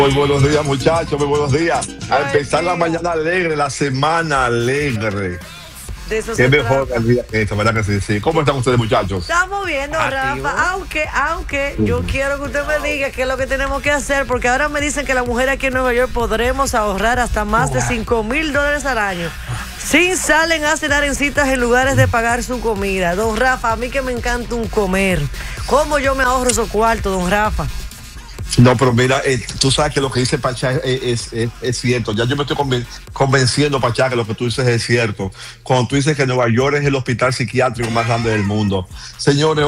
Muy buenos días, muchachos, muy buenos días. A empezar la mañana alegre, la semana alegre. De eso Qué se mejor trata. el día que esto, ¿verdad que sí? Sí. ¿Cómo están ustedes, muchachos? Estamos viendo, Activo. Rafa, aunque yo quiero que usted me diga qué es lo que tenemos que hacer, porque ahora me dicen que las mujeres aquí en Nueva York podremos ahorrar hasta más de $5,000 al año. Sin salen a cenar en citas en lugares de pagar su comida. Don Rafa, a mí que me encanta un comer. ¿Cómo yo me ahorro esos cuartos, don Rafa? No, pero mira, tú sabes que lo que dice Pachá es cierto. Ya yo me estoy convenciendo, Pachá, que lo que tú dices es cierto. Cuando tú dices que Nueva York es el hospital psiquiátrico más grande del mundo. Señores,